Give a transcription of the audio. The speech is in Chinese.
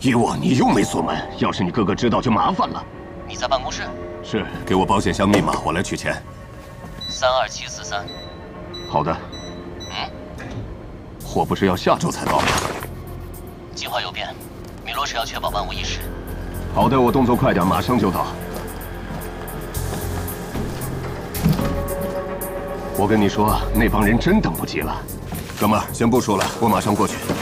伊沃，你又没锁门，要是你哥哥知道就麻烦了。 你在办公室？ 是，给我保险箱密码，我来取钱。 32743。 好的。货不是要下周才到吗？ 计划有变，米洛什要确保万无一失。 好的，我动作快点，马上就到。我跟你说，那帮人真等不及了。哥们儿，先不说了，我马上过去。